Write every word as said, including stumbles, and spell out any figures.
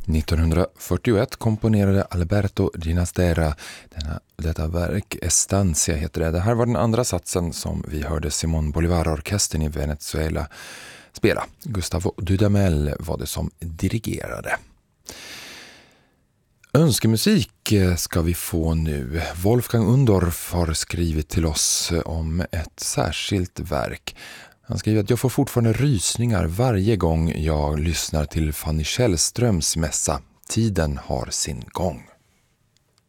nittonhundrafyrtioett komponerade Alberto Ginastera denna, detta verk, Estancia heter det. Det här var den andra satsen som vi hörde Simón Bolívar-orkestern i Venezuela spela. Gustavo Dudamel var det som dirigerade. Önskemusik ska vi få nu. Wolfgang Undorf har skrivit till oss om ett särskilt verk. Han skriver att jag får fortfarande rysningar varje gång jag lyssnar till Fanny Källströms mässa. Tiden har sin gång.